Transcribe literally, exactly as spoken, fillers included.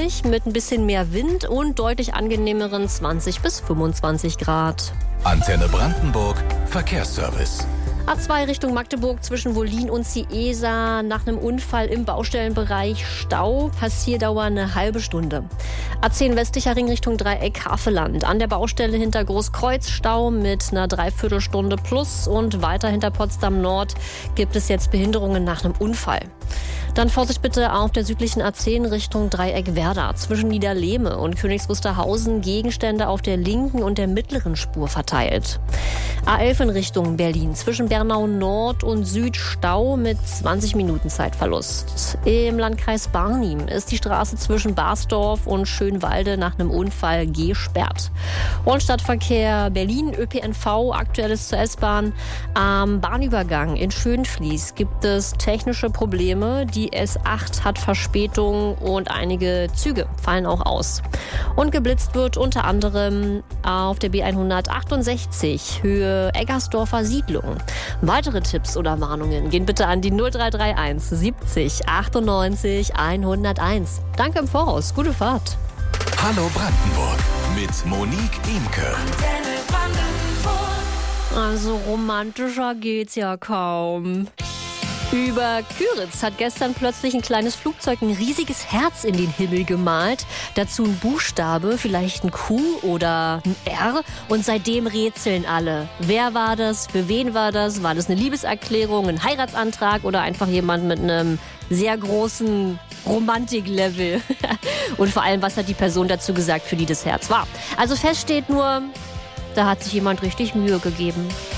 sonnig mit ein bisschen mehr Wind und deutlich angenehmeren zwanzig bis fünfundzwanzig Grad. Antenne Brandenburg Verkehrsservice. A zwei Richtung Magdeburg zwischen Wollin und Ciesa. Nach einem Unfall im Baustellenbereich Stau. Passierdauer eine halbe Stunde. A zehn westlicher Ring Richtung Dreieck Havelland. An der Baustelle hinter Großkreuz Stau mit einer Dreiviertelstunde plus. Und weiter hinter Potsdam Nord gibt es jetzt Behinderungen nach einem Unfall. Dann Vorsicht bitte auf der südlichen A zehn Richtung Dreieck Werder. Zwischen Niederlehme und Königs Wusterhausen Gegenstände auf der linken und der mittleren Spur verteilt. A elf in Richtung Berlin. Zwischen Bernau Nord und Süd Stau mit zwanzig Minuten Zeitverlust. Im Landkreis Barnim ist die Straße zwischen Basdorf und Schönwalde nach einem Unfall gesperrt. Und Stadtverkehr Berlin, Ö P N V, aktuelles zur S-Bahn. Am Bahnübergang in Schönfließ gibt es technische Probleme. Die S acht hat Verspätung und einige Züge fallen auch aus. Und geblitzt wird unter anderem auf der B hundertachtundsechzig Höhe Eggersdorfer Siedlung. Weitere Tipps oder Warnungen gehen bitte an die null drei drei eins siebzig achtundneunzig hunderteins. Danke im Voraus. Gute Fahrt. Hallo Brandenburg mit Monique Imke. Also romantischer geht's ja kaum. Über Küritz hat gestern plötzlich ein kleines Flugzeug ein riesiges Herz in den Himmel gemalt. Dazu ein Buchstabe, vielleicht ein Q oder ein R. Und seitdem rätseln alle. Wer war das? Für wen war das? War das eine Liebeserklärung, ein Heiratsantrag oder einfach jemand mit einem sehr großen Romantiklevel? Und vor allem, was hat die Person dazu gesagt, für die das Herz war? Also fest steht nur, da hat sich jemand richtig Mühe gegeben.